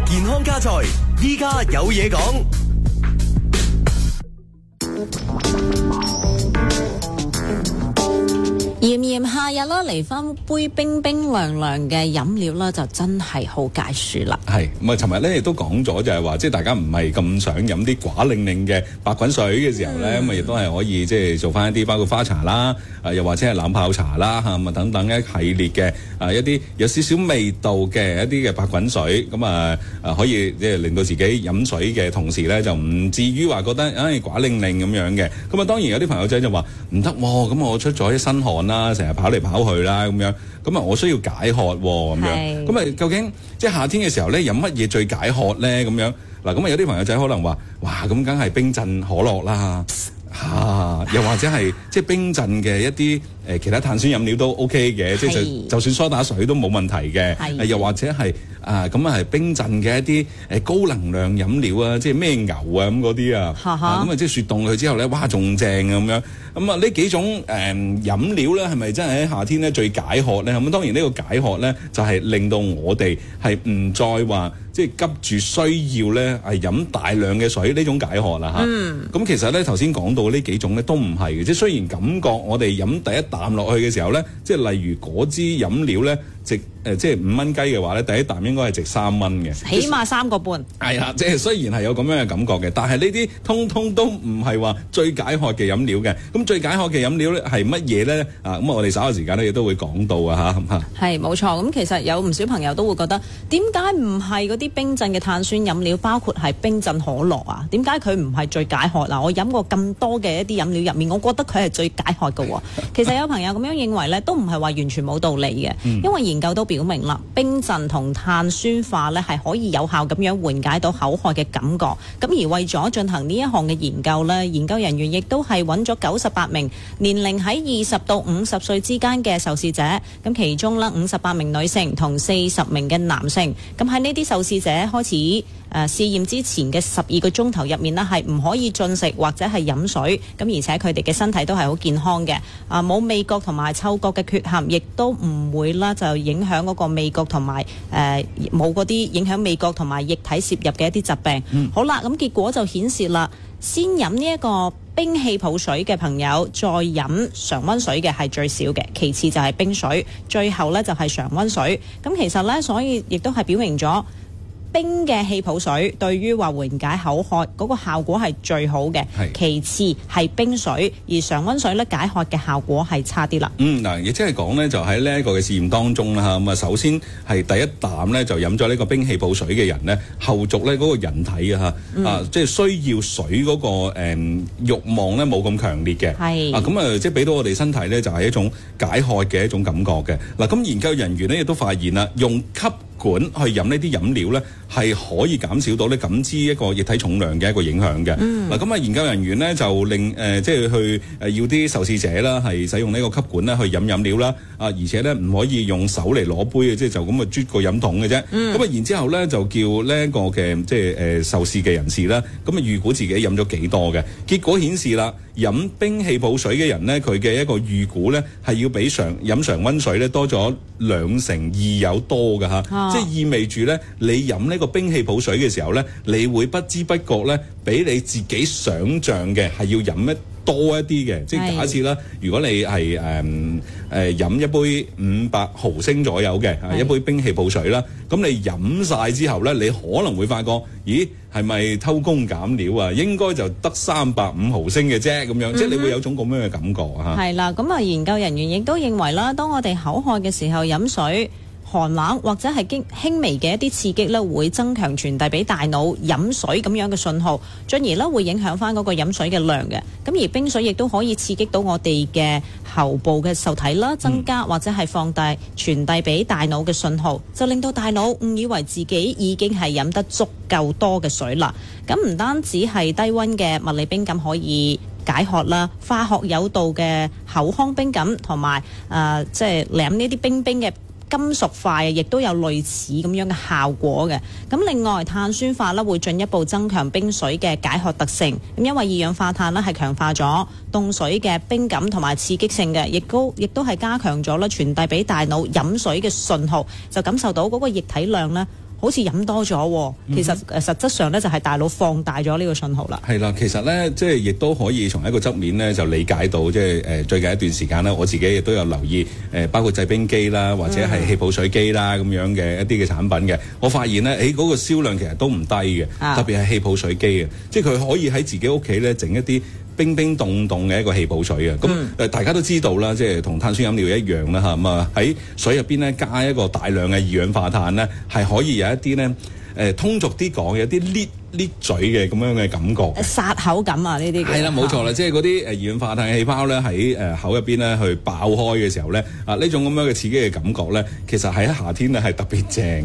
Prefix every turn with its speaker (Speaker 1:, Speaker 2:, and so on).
Speaker 1: 健康加菜，依家有嘢講。
Speaker 2: 炎炎夏日啦，嚟翻杯冰冰涼涼嘅飲料啦，就真係好解暑啦。
Speaker 3: 係咁啊！尋日咧亦都講咗，就係話，即係大家唔係咁想飲啲寡令令嘅白滾水嘅時候咧，咁啊亦都係可以即係做翻一啲包括花茶啦，又或者係冷泡茶啦，咁啊等等一系列嘅一啲有少少味道嘅一啲嘅白滾水，咁可以即係令到自己飲水嘅同時咧，就唔至於話覺得寡令令咁樣嘅。咁啊當然有啲朋友仔就話唔得喎，咁我出咗一身汗啦，成日跑嚟跑去啦咁樣，咁啊我需要解渴喎咁樣，咁啊究竟即係夏天嘅時候咧飲乜嘢最解渴咧咁樣？嗱咁啊有啲朋友仔可能話，哇咁梗係冰鎮可樂啦，又或者係即係冰鎮嘅一啲其他碳酸飲料都 OK 嘅，即係就算蘇打水都冇問題嘅，又或者係咁係冰鎮嘅一啲高能量飲料啊，即係咩牛啊咁嗰啲啊，咁啊即係雪凍佢之後咧，哇仲正咁樣。咁啊呢幾種飲料咧，係咪真係喺夏天咧最解渴咧？咁當然呢個解渴咧，就係令到我哋係唔再話即係急住需要咧係飲大量嘅水呢種解渴啦嚇。咁其實咧頭先講到呢幾種咧都唔係嘅，即係雖然感覺我哋飲第一啖落去嘅時候咧，即係例如嗰支飲料咧值即係5蚊雞嘅話咧，第一啖應該係值3蚊嘅，
Speaker 2: 起碼3個半。
Speaker 3: 係啦，即係雖然係有咁樣嘅感覺嘅，但係呢啲通通都唔係話最解渴嘅飲料嘅。咁最解渴嘅飲料咧係乜嘢咧？咁我哋稍後時間咧亦都會講到啊嚇。
Speaker 2: 係冇錯，咁其實有唔少朋友都會覺得點解唔係嗰啲冰鎮嘅碳酸飲料，包括係冰鎮可樂啊？點解佢唔係最解渴嗱？我飲過咁多嘅一啲飲料入面，我覺得佢係最解渴嘅喎。其實有朋友咁樣認為咧，都唔係話完全冇道理嘅，因為研究都表明啦，冰鎮同碳酸化咧係可以有效咁樣緩解到口渴嘅感覺。咁而為咗進行呢一項嘅研究咧，研究人員亦都係揾咗98名年齡喺20到50歲之間嘅受試者，咁其中啦58名女性同40名嘅男性。咁喺呢啲受試者開始試驗之前嘅12個鐘頭入面呢，係唔可以進食或者係飲水，咁而且佢哋嘅身體都係好健康嘅，冇味覺同埋嗅覺嘅缺陷，亦都唔會啦就影響嗰個味覺同埋冇嗰啲影響味覺同埋液體攝入嘅一啲疾病。好啦，咁結果就顯示啦，先飲呢一個冰氣泡水嘅朋友，再飲常溫水嘅係最少嘅，其次就係冰水，最後呢就係常溫水。咁其實呢，所以亦都係表明咗冰嘅氣泡水對於話緩解口渴嗰個效果係最好嘅，其次係冰水，而常溫水咧解渴嘅效果係差啲啦。
Speaker 3: 嗱，亦即係講咧，就喺呢一個嘅試驗當中啦嚇，咁啊首先係第一啖咧就飲咗呢個冰氣泡水嘅人咧，後續咧嗰個人體即係需要水嗰個慾望咧冇咁強烈嘅，咁即係俾到我哋身體咧就係一種解渴嘅一種感覺嘅。嗱，咁研究人員咧亦都發現啦，用吸管去飲呢啲飲料咧，係可以減少到咧感知一個液體重量嘅一個影響嘅。嗱，咁研究人員咧就令即係去要啲受試者啦，係使用呢個吸管咧去飲飲料啦，而且咧唔可以用手嚟攞杯嘅，即係就咁啜個飲筒嘅啫。咁然之後咧就叫呢一個嘅即係受試嘅人士啦，咁預估自己飲咗幾多嘅。結果顯示啦，飲冰氣泡水嘅人咧，佢嘅一個預估咧係要比飲常溫水咧多咗2成2有多嘅嚇。即係意味住咧，你飲呢個冰氣泡水嘅時候咧，你會不知不覺咧，比你自己想像嘅係要飲多一啲嘅。即係假設啦，如果你係飲一杯500毫升左右嘅一杯冰氣泡水啦，咁你飲晒之後咧，你可能會發覺，咦，係咪偷工減料啊？應該就得350毫升嘅啫，咁樣，即係你會有種咁樣嘅感覺嚇。係
Speaker 2: 啦，咁啊研究人員亦都認為啦，當我哋口渴嘅時候飲水，寒冷或者係輕微嘅一啲刺激咧，會增強傳遞俾大腦飲水咁樣嘅信號，進而咧會影響翻嗰個飲水嘅量嘅。咁而冰水亦都可以刺激到我哋嘅喉部嘅受體啦，增加或者係放大傳遞俾大腦嘅信號，就令到大腦誤以為自己已經係飲得足夠多嘅水啦。咁唔單止係低溫嘅物理冰感可以解渴啦，化學有度嘅口腔冰感同埋即係舐呢啲冰冰嘅金屬塊亦都有類似咁樣嘅效果嘅。咁另外碳酸化咧會進一步增強冰水嘅解渴特性。咁因為二氧化碳咧係強化咗凍水嘅冰感同埋刺激性嘅，亦都係加強咗咧傳遞俾大腦飲水嘅信號，就感受到嗰個液體量咧好似飲多咗喎，其實實質上咧就係大腦放大咗呢個信號啦。
Speaker 3: 係啦，其實咧即係亦都可以從一個側面咧就理解到，即係最近一段時間咧，我自己亦都有留意包括製冰機啦，或者係氣泡水機啦咁樣嘅一啲嘅產品嘅，我發現咧嗰個銷量其實都唔低嘅，特別係氣泡水機嘅，即係佢可以喺自己屋企咧整一啲冰冰凍凍嘅一個氣泡水啊！咁大家都知道啦，即係同碳酸飲料一樣啦嚇，咁啊喺水入邊咧加一個大量嘅二氧化碳咧，係可以有一啲咧通俗啲講有啲搣嘴嘅咁樣嘅感覺，
Speaker 2: 殺口感啊！呢啲
Speaker 3: 係啦，冇錯啦，即係嗰啲二氧化碳氣泡咧喺口入邊咧去爆開嘅時候咧，呢種咁樣嘅刺激嘅感覺咧，其實喺夏天咧係特別正。